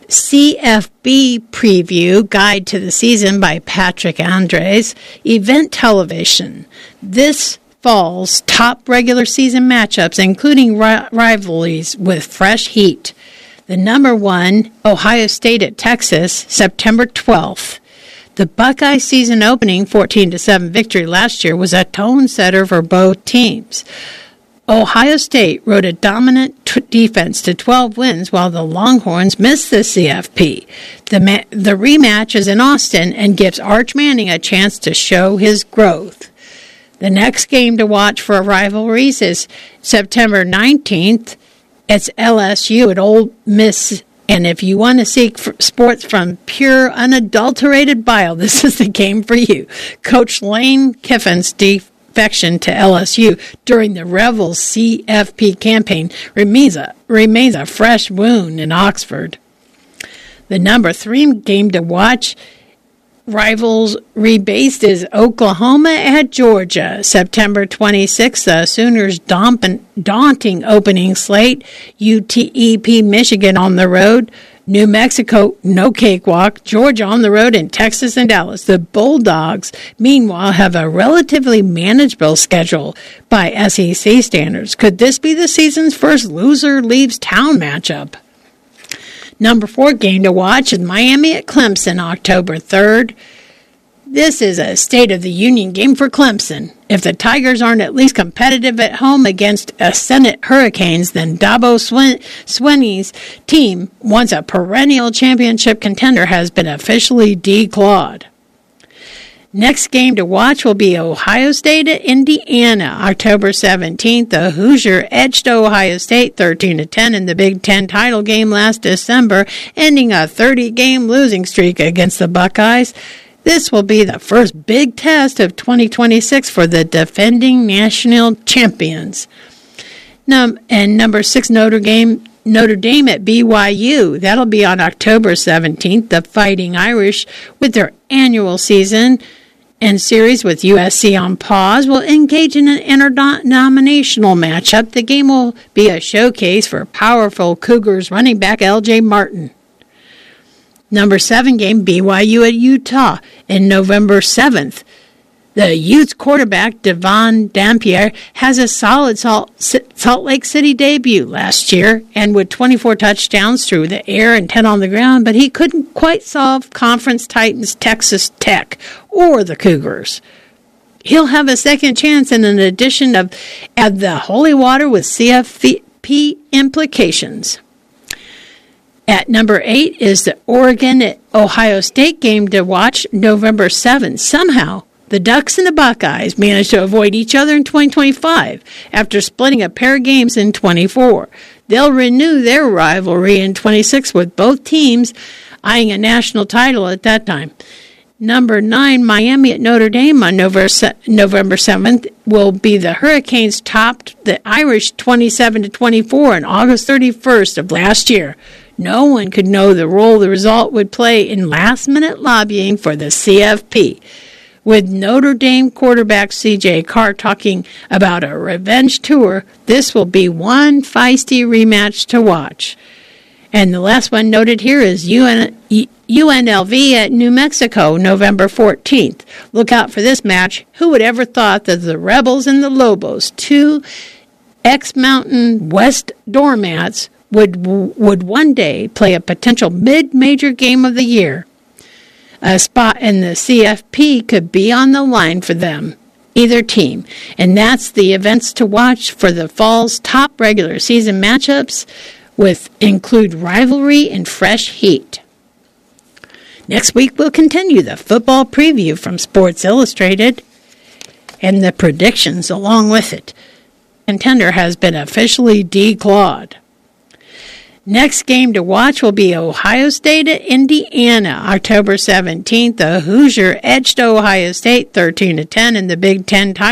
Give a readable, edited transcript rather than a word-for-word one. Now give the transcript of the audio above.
CFB Preview Guide to the Season by Patrick Andres. Event Television. This fall's top regular season matchups, including rivalries with fresh heat. The number 1, Ohio State at Texas, September 12th. The Buckeye season opening 14-7 victory last year was a tone setter for both teams. Ohio State rode a dominant defense to 12 wins while the Longhorns missed the CFP. The rematch is in Austin and gives Arch Manning a chance to show his growth. The next game to watch for rivalries is September 19th. It's LSU at Ole Miss. And if you want to seek sports from pure, unadulterated bile, this is the game for you. Coach Lane Kiffin's defection to LSU during the Rebels CFP campaign remains a fresh wound in Oxford. The number 3 game to watch, rivals rebased, is Oklahoma at Georgia, September 26th. The Sooners' daunting opening slate, UTEP Michigan on the road, New Mexico, no cakewalk, Georgia on the road, and Texas and Dallas. The Bulldogs, meanwhile, have a relatively manageable schedule by SEC standards. Could this be the season's first loser leaves town matchup? Number 4 game to watch is Miami at Clemson, October 3rd. This is a State of the Union game for Clemson. If the Tigers aren't at least competitive at home against Senate Hurricanes, then Dabo Swinney's team, once a perennial championship contender, has been officially declawed. Next game to watch will be Ohio State at Indiana, October 17th. The Hoosier edged Ohio State 13-10 in the Big Ten title game last December, ending a 30-game losing streak against the Buckeyes. This will be the first big test of 2026 for the defending national champions. And number 6, Notre Dame at BYU. That'll be on October 17th. The Fighting Irish, with their annual season and series with USC on pause, will engage in an interdenominational matchup. The game will be a showcase for powerful Cougars running back L.J. Martin. Number 7 game, BYU at Utah, in November 7th. The Utes quarterback, Devon Dampier, has a solid Salt Lake City debut last year, and with 24 touchdowns through the air and 10 on the ground, but he couldn't quite solve Conference Titans Texas Tech or the Cougars. He'll have a second chance in an edition of Add the Holy Water with CFP implications. At number 8 is the Oregon at Ohio State game to watch, November 7th. Somehow, the Ducks and the Buckeyes managed to avoid each other in 2025 after splitting a pair of games in 24. They'll renew their rivalry in 26 with both teams eyeing a national title at that time. Number 9, Miami at Notre Dame on November 7th will be the Hurricanes topped the Irish 27-24 on August 31st of last year. No one could know the role the result would play in last-minute lobbying for the CFP. With Notre Dame quarterback C.J. Carr talking about a revenge tour, this will be one feisty rematch to watch. And the last one noted here is UNLV at New Mexico, November 14th. Look out for this match. Who would ever thought that the Rebels and the Lobos, 2 ex-Mountain West doormats, would one day play a potential mid-major game of the year? A spot in the CFP could be on the line for them, either team. And that's the events to watch for the fall's top regular season matchups, with include rivalry and fresh heat. Next week, we'll continue the football preview from Sports Illustrated and the predictions along with it. Contender has been officially declawed. Next game to watch will be Ohio State at Indiana, October 17th. The Hoosier edged Ohio State 13-10 in the Big Ten title